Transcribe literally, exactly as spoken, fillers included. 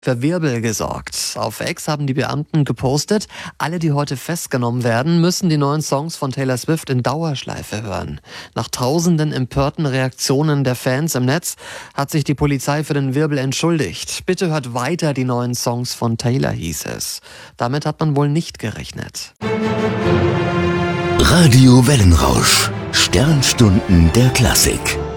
Für Wirbel gesorgt. Auf X haben die Beamten gepostet, alle, die heute festgenommen werden, müssen die neuen Songs von Taylor Swift in Dauerschleife hören. Nach tausenden empörten Reaktionen der Fans im Netz hat sich die Polizei für den Wirbel entschuldigt. Bitte hört weiter die neuen Songs von Taylor, hieß es. Damit hat man wohl nicht gerechnet. Radio Wellenrausch. Sternstunden der Klassik.